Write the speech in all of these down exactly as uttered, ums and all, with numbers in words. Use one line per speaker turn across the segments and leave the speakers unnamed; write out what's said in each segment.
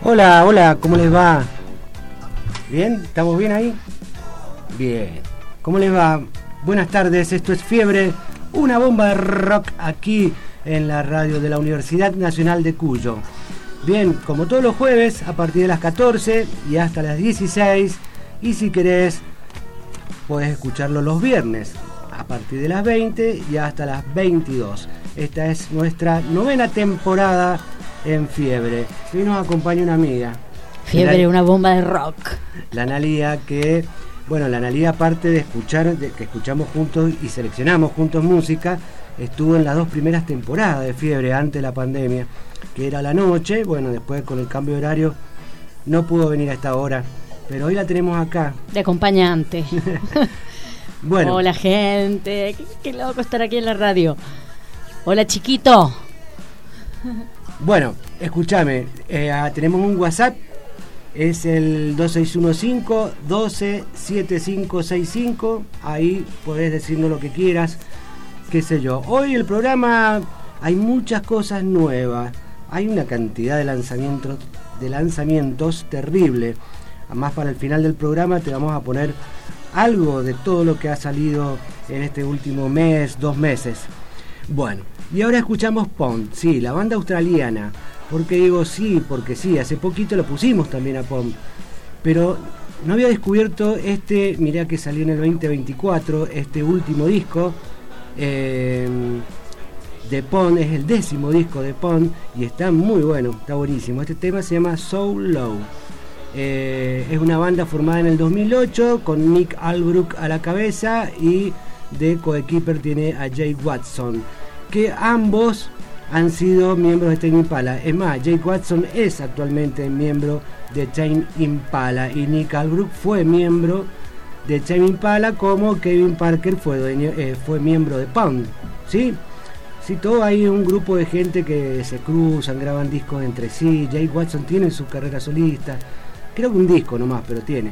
Hola, hola, ¿cómo les va? ¿Bien? ¿Estamos bien ahí? Bien. ¿Cómo les va? Buenas tardes, esto es Fiebre, una bomba de rock aquí en la radio de la Universidad Nacional de Cuyo. Bien, como todos los jueves, a partir de las catorce y hasta las dieciséis, y si querés, podés escucharlo los viernes, a partir de las veinte y hasta las veintidós. Esta es nuestra novena temporada en Fiebre. Hoy nos acompaña una amiga.
Fiebre,
la,
una bomba de rock.
La Analía, que, bueno, la Analía, aparte de escuchar, de que escuchamos juntos y seleccionamos juntos música, estuvo en las dos primeras temporadas de Fiebre antes de la pandemia, que era la noche. Bueno, después con el cambio de horario no pudo venir a esta hora, pero hoy la tenemos acá.
De acompañante.
Bueno.
Hola, gente. Qué, qué loco estar aquí en la radio. Hola, chiquito.
Bueno, escúchame, eh, tenemos un WhatsApp, es el dos seis uno cinco, uno dos, siete cinco seis cinco, ahí podés decirnos lo que quieras, qué sé yo. Hoy el programa hay muchas cosas nuevas, hay una cantidad de lanzamientos, de lanzamientos terrible. Además, para el final del programa te vamos a poner algo de todo lo que ha salido en este último mes, dos meses. Bueno, y ahora escuchamos Pond, sí, la banda australiana. ¿Por qué digo sí? Porque sí, hace poquito lo pusimos también a Pond, pero no había descubierto este, mirá que salió en el veinte veinticuatro, este último disco eh, de Pond, es el décimo disco de Pond y está muy bueno, está buenísimo. Este tema se llama So Low. Eh, es una banda formada en el dos mil ocho con Nick Albrook a la cabeza y de coequiper tiene a Jake Watson, que ambos han sido miembros de Tame Impala. Es más, Jake Watson es actualmente miembro de Tame Impala y Nick Albrook fue miembro de Tame Impala, como Kevin Parker fue, dueño, eh, fue miembro de Pond, ¿sí? Sí, todo hay un grupo de gente que se cruzan, graban discos entre sí. Jake Watson tiene su carrera solista, creo que un disco nomás, pero tiene.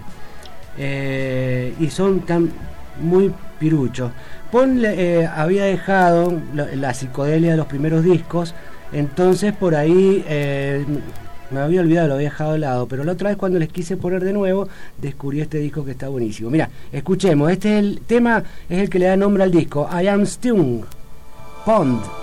Eh, y son tan muy piruchos. Pond eh, había dejado la, la psicodelia de los primeros discos, entonces por ahí eh, me había olvidado, lo había dejado de lado, pero la otra vez cuando les quise poner de nuevo, descubrí este disco que está buenísimo. Mira, escuchemos, este es el tema, es el que le da nombre al disco, I Am Stung, Pond.